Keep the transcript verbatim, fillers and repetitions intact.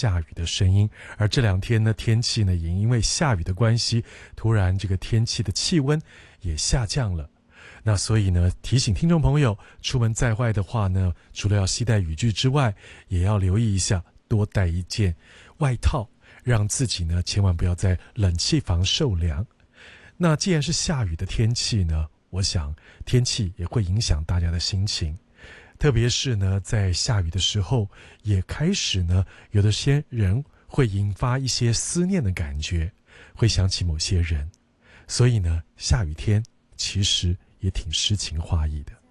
下雨的声音。而这两天呢，天气呢也因为下雨的关系，突然这个天气的气温也下降了。那所以呢，提醒听众朋友，出门在外的话呢，除了要携带雨具之外，也要留意一下，多带一件外套，让自己呢千万不要在冷气房受凉。那既然是下雨的天气呢，我想天气也会影响大家的心情，特别是呢在下雨的时候，也开始呢有的些人会引发一些思念的感觉，会想起某些人，所以呢下雨天其实也挺诗情画意的。